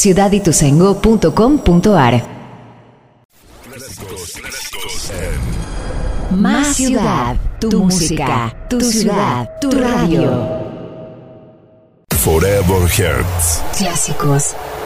ciudadituzaingó.com.ar. Más ciudad, tu música, tu ciudad, tu radio. Forever Hearts. Clásicos